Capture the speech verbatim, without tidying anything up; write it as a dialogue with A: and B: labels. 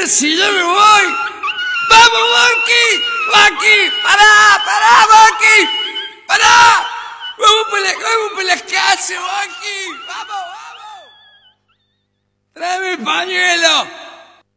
A: quieres si yo me voy? ¡Vamos, Bonky! ¡Bonky! ¡Pará! ¡Pará, Bonky! ¡Pará! ¡Vamos por la, vamos por la casa, Bonky! ¡Vamos, vamos! ¡Tráeme el pañuelo!